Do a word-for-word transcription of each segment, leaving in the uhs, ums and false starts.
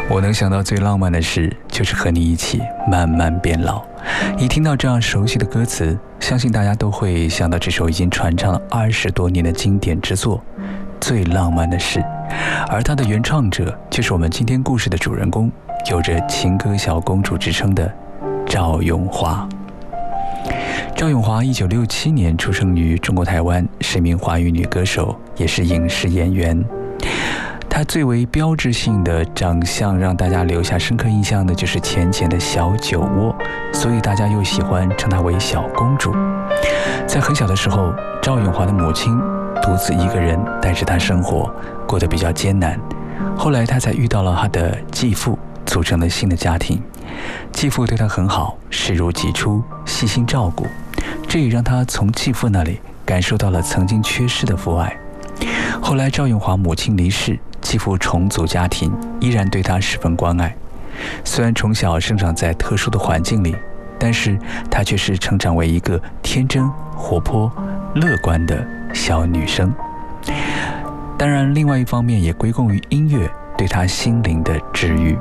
我能想到最浪漫的事，就是和你一起慢慢变老。一听到这样熟悉的歌词，相信大家都会想到这首已经传唱了二十多年的经典之作《最浪漫的事》，而它的原创者就是我们今天故事的主人公，有着情歌小公主之称的赵咏华。赵咏华一九六七年出生于中国台湾，是一名华语女歌手，也是影视演员。她最为标志性的长相让大家留下深刻印象的就是浅浅的小酒窝，所以大家又喜欢称她为小公主。在很小的时候，赵咏华的母亲独自一个人带着她生活，过得比较艰难。后来她才遇到了她的继父，组成了新的家庭。继父对她很好，视如己出，细心照顾，这也让她从继父那里感受到了曾经缺失的父爱。后来赵咏华母亲离世，继父重组家庭，依然对她十分关爱。虽然从小生长在特殊的环境里，但是她却是成长为一个天真、活泼、乐观的小女生。当然，另外一方面也归功于音乐对她心灵的治愈。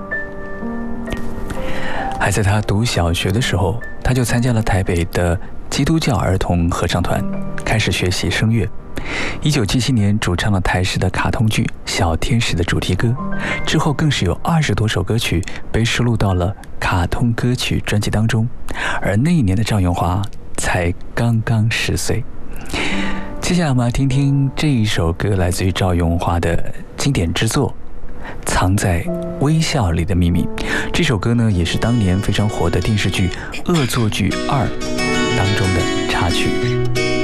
还在她读小学的时候，她就参加了台北的基督教儿童合唱团，开始学习声乐。一九七七年主唱了台视的卡通剧《小天使》的主题歌，之后更是有二十多首歌曲被收录到了卡通歌曲专辑当中。而那一年的赵咏华才刚刚十岁。接下来我们来听听这一首歌，来自于赵咏华的经典之作《藏在微笑里的秘密》。这首歌呢，也是当年非常火的电视剧《恶作剧二》当中的插曲。